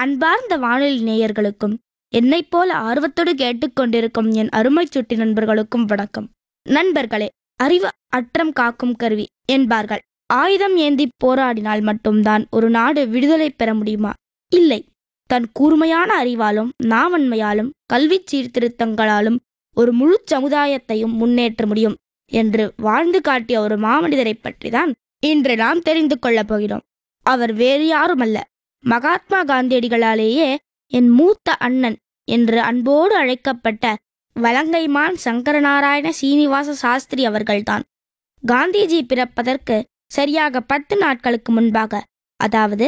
அன்பார்ந்த வானொலி நேயர்களுக்கும் என்னைப் போல ஆர்வத்தோடு கேட்டுக்கொண்டிருக்கும் என் அருமை சுட்டி நண்பர்களுக்கும் வணக்கம். நண்பர்களே, அறிவு அற்றம் காக்கும் கருவி என்பார்கள். ஆயுதம் ஏந்தி போராடினால் மட்டும்தான் ஒரு நாடு விடுதலை பெற முடியுமா? இல்லை. தன் கூர்மையான அறிவாலும் நாவன்மையாலும் கல்வி சீர்திருத்தங்களாலும் ஒரு முழு சமுதாயத்தையும் முன்னேற்ற முடியும் என்று வாழ்ந்து காட்டிய ஒரு மாமனிதரை பற்றிதான் இன்று நாம் தெரிந்து கொள்ளப் போகிறோம். அவர் வேறு யாருமல்ல, மகாத்மா காந்தியடிகளாலேயே என் மூத்த அண்ணன் என்று அன்போடு அழைக்கப்பட்ட வலங்கைமான் சங்கரநாராயண சீனிவாச சாஸ்திரி அவர்கள்தான். காந்திஜி பிறப்பதற்கு சரியாக 10 நாட்களுக்கு முன்பாக, அதாவது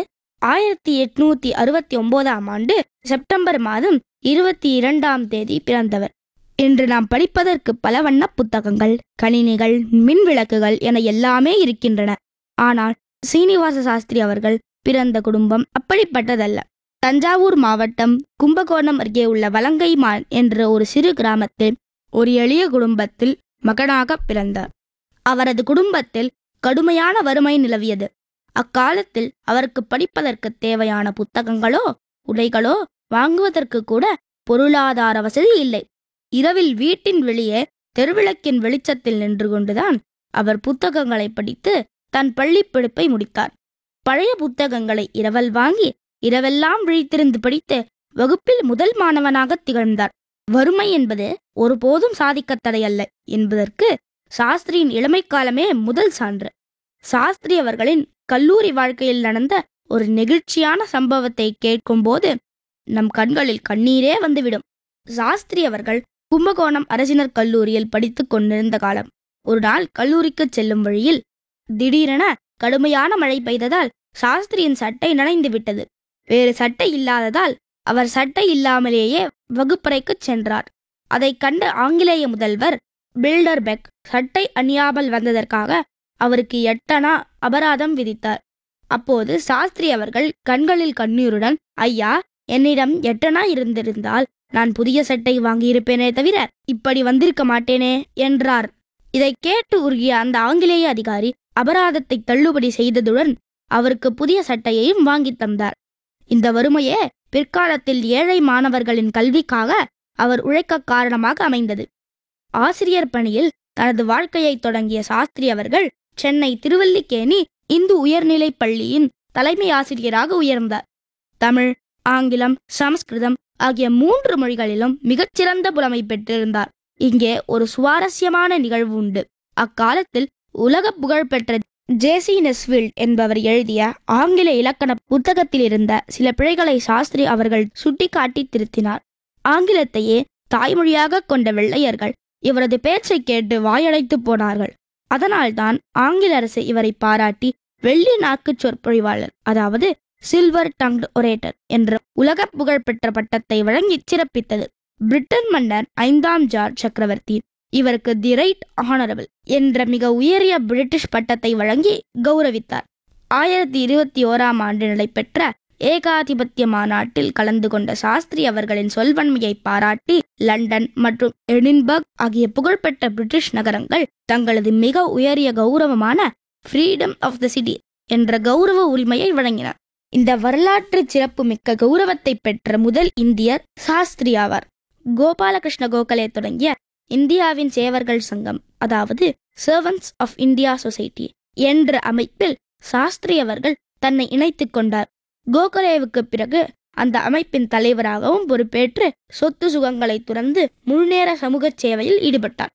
1869 செப்டம்பர் மாதம் 22ஆம் தேதி பிறந்தவர். இன்று நாம் படிப்பதற்கு பல வண்ண புத்தகங்கள், கணினிகள், மின் விளக்குகள் என எல்லாமே இருக்கின்றன. ஆனால் சீனிவாச சாஸ்திரி அவர்கள் பிறந்த குடும்பம் அப்படிப்பட்டதல்ல. தஞ்சாவூர் மாவட்டம் கும்பகோணம் அருகே உள்ள வலங்கைமான் என்ற ஒரு சிறு கிராமத்தில் ஒரு எளிய குடும்பத்தில் மகனாக பிறந்தார். அவரது குடும்பத்தில் கடுமையான வறுமை நிலவியது. அக்காலத்தில் அவருக்கு படிப்பதற்கு தேவையான புத்தகங்களோ உடைகளோ வாங்குவதற்கு கூட பொருளாதார வசதி இல்லை. இரவில் வீட்டின் வெளியே தெருவிளக்கின் வெளிச்சத்தில் நின்று கொண்டுதான் அவர் புத்தகங்களை படித்து தன் பள்ளி படிப்பை முடித்தார். பழைய புத்தகங்களை இரவல் வாங்கி இரவெல்லாம் விழித்திருந்து படித்து வகுப்பில் முதல் மாணவனாக திகழ்ந்தார். வறுமை என்பது ஒருபோதும் சாதிக்க தடையல்ல என்பதற்கு சாஸ்திரியின் இளமை காலமே முதல் சான்று. சாஸ்திரி அவர்களின் கல்லூரி வாழ்க்கையில் நடந்த ஒரு நெகிழ்ச்சியான சம்பவத்தை கேட்கும் போது நம் கண்களில் கண்ணீரே வந்துவிடும். சாஸ்திரி அவர்கள் கும்பகோணம் அரசினர் கல்லூரியில் படித்துக் கொண்டிருந்த காலம். ஒரு நாள் கல்லூரிக்கு செல்லும் வழியில் திடீரென கடுமையான மழை பெய்ததால் சாஸ்திரியின் சட்டை நனைந்து விட்டது. வேறு சட்டை இல்லாததால் அவர் சட்டை இல்லாமலேயே வகுப்பறைக்கு சென்றார். அதை கண்ட ஆங்கிலேய முதல்வர் பில்டர்பெக் சட்டை அணியாமல் வந்ததற்காக அவருக்கு 8 அணா அபராதம் விதித்தார். அப்போது சாஸ்திரி அவர்கள் கண்களில் கண்ணீருடன், ஐயா, என்னிடம் 8 அணா இருந்திருந்தால் நான் புதிய சட்டை வாங்கியிருப்பேனே தவிர இப்படி வந்திருக்க மாட்டேனே என்றார். இதை கேட்டு உருகிய அந்த ஆங்கிலேய அதிகாரி அபராதத்தை தள்ளுபடி செய்ததுடன் அவருக்கு புதிய சட்டையையும் வாங்கி தந்தார். இந்த வறுமையே பிற்காலத்தில் ஏழை மாணவர்களின் கல்விக்காக அவர் உழைக்க காரணமாக அமைந்தது. ஆசிரியர் பணியில் தனது வாழ்க்கையை தொடங்கிய சாஸ்திரி அவர்கள் சென்னை திருவல்லிக்கேணி இந்து உயர்நிலைப் பள்ளியின் தலைமை ஆசிரியராக உயர்ந்தார். தமிழ், ஆங்கிலம், சமஸ்கிருதம் ஆகிய 3 மொழிகளிலும் மிகச்சிறந்த புலமை பெற்றிருந்தார். இங்கே ஒரு சுவாரஸ்யமான நிகழ்வு உண்டு. அக்காலத்தில் உலக புகழ்பெற்ற ஜேசி நெஸ்ஃபீல்ட் என்பவர் எழுதிய ஆங்கில இலக்கண புத்தகத்தில் இருந்த சில பிழைகளை சாஸ்திரி அவர்கள் சுட்டிக்காட்டி திருத்தினார். ஆங்கிலத்தையே தாய்மொழியாக கொண்ட வெள்ளையர்கள் இவரது பேச்சை கேட்டு வாயடைத்து போனார்கள். அதனால்தான் ஆங்கில அரசு இவரை பாராட்டி வெள்ளி நாக்கு சொற்பொழிவாளர், அதாவது சில்வர் டங்க்டு ஒரேட்டர் என்ற உலக புகழ்பெற்ற பட்டத்தை வழங்கி சிறப்பித்தது. பிரிட்டன் மன்னர் 5ஆம் ஜார்ஜ் சக்கரவர்த்தி இவருக்கு தி ரைட் ஆனரபிள் என்ற மிக உயரிய பிரிட்டிஷ் பட்டத்தை வழங்கி கௌரவித்தார். 1021 நடைபெற்ற ஏகாதிபத்திய மாநாட்டில் கலந்து கொண்ட சாஸ்திரி அவர்களின் சொல்வன்மையை பாராட்டி லண்டன் மற்றும் எடின்பர்க் ஆகிய புகழ்பெற்ற பிரிட்டிஷ் நகரங்கள் தங்களது மிக உயரிய கௌரவமான ஃப்ரீடம் ஆஃப் த சிட்டி என்ற கௌரவ உரிமையை வழங்கின. இந்த வரலாற்று சிறப்பு மிக்க கௌரவத்தை பெற்ற முதல் இந்தியர் சாஸ்திரி ஆவார். கோபாலகிருஷ்ண கோகலே தொடங்கிய இந்தியாவின் சேவர்கள் சங்கம், அதாவது சர்வன்ட்ஸ் ஆஃப் இந்தியா சொசைட்டி என்ற அமைப்பில் சாஸ்திரி அவர்கள் தன்னை இணைத்துக் கொண்டார். கோகலேவுக்கு பிறகு அந்த அமைப்பின் தலைவராகவும் பொறுப்பேற்று சொத்து சுகங்களை துறந்து முழுநேர சமூக சேவையில் ஈடுபட்டார்.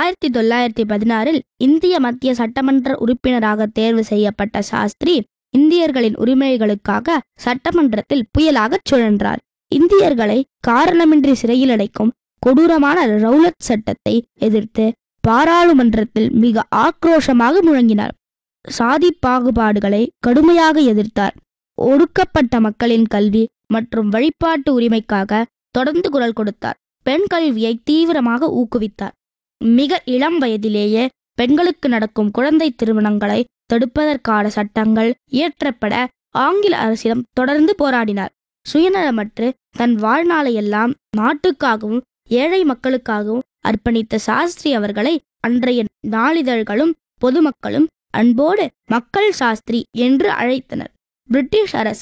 1916 இந்திய மத்திய சட்டமன்ற உறுப்பினராக தேர்வு செய்யப்பட்ட சாஸ்திரி இந்தியர்களின் உரிமைகளுக்காக சட்டமன்றத்தில் புயலாகச் சுழன்றார். இந்தியர்களை காரணமின்றி சிறையில் அடைக்கும் கொடூரமான ரவுலட் சட்டத்தை எதிர்த்து பாராளுமன்றத்தில் மிக ஆக்ரோஷமாக முழங்கினார். சாதி பாகுபாடுகளை கடுமையாக எதிர்த்தார். ஒடுக்கப்பட்ட மக்களின் கல்வி மற்றும் வழிபாட்டு உரிமைக்காக தொடர்ந்து குரல் கொடுத்தார். பெண் கல்வியை தீவிரமாக ஊக்குவித்தார். மிக இளம் வயதிலேயே பெண்களுக்கு நடக்கும் குழந்தை திருமணங்களை தடுப்பதற்கான சட்டங்கள் இயற்றப்பட ஆங்கில அரசிடம் தொடர்ந்து போராடினார். சுயநலமற்று தன் வாழ்நாளையெல்லாம் நாட்டுக்காகவும் ஏழை மக்களுக்காகவும் அர்ப்பணித்த சாஸ்திரி அவர்களை அன்றைய நாளிதழ்களும் பொதுமக்களும் அன்போடு மக்கள் சாஸ்திரி என்று அழைத்தனர். பிரிட்டிஷ் அரசு